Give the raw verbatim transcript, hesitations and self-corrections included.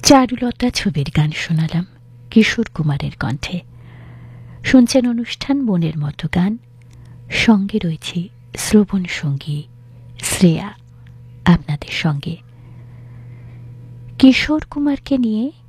চারুলতা ছবির গান শোনালাম কিশোর কুমারের কণ্ঠে। শুনছেন অনুষ্ঠান মনের মতো গান, সঙ্গে রয়েছে শ্রবণ সঙ্গী শ্রেয়া আপনাদের সঙ্গে। কিশোর কুমারকে নিয়ে